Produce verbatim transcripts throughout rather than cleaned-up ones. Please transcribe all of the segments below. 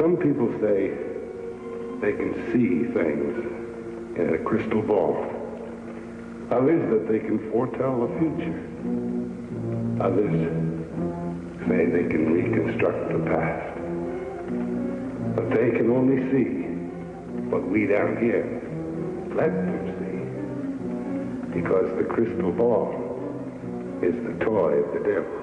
Some people say they can see things in a crystal ball. Others that they can foretell the future. Others say they can reconstruct the past. But they can only see what we down here let them see. Because the crystal ball is the toy of the devil.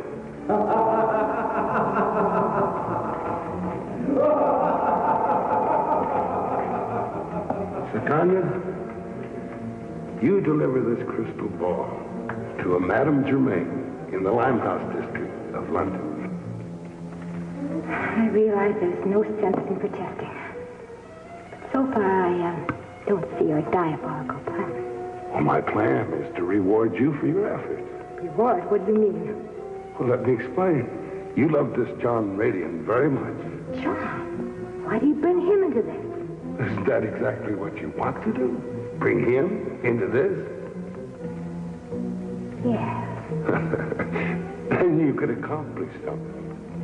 Titania, you deliver this crystal ball to a Madame Germain in the Limehouse district of London. I realize there's no sense in protesting. But so far, I uh, don't see your diabolical plan. Well, my plan is to reward you for your efforts. Reward? What do you mean? Well, let me explain. You love this John Radian very much. John? Why do you bring him into this? Isn't that exactly what you want to do? Bring him into this? Yes. Then you could accomplish something.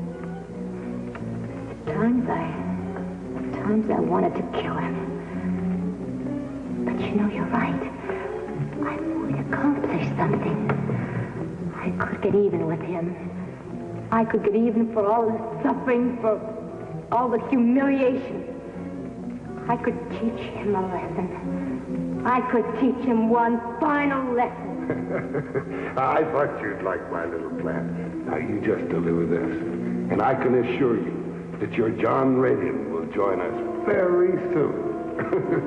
Times I... Times I wanted to kill him. But you know, you're right. I would accomplish something. I could get even with him. I could get even for all the suffering, for all the humiliation. I could teach him a lesson. I could teach him one final lesson. I thought you'd like my little plan. Now you just deliver this. And I can assure you that your John Radian will join us very soon.